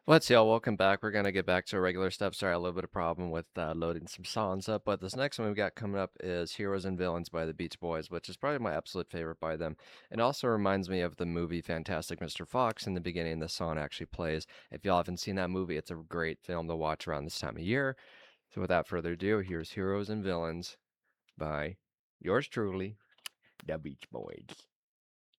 What's y'all? Welcome back. We're gonna get back to regular stuff. Sorry, a little bit of problem with loading some songs up, but this next one we got coming up is "Heroes and Villains" by the Beach Boys, which is probably my absolute favorite by them. It also reminds me of the movie Fantastic Mr. Fox. In the beginning, the song actually plays. If y'all haven't seen that movie, it's a great film to watch around this time of year. So without further ado, here's "Heroes and Villains" by yours truly, the Beach Boys.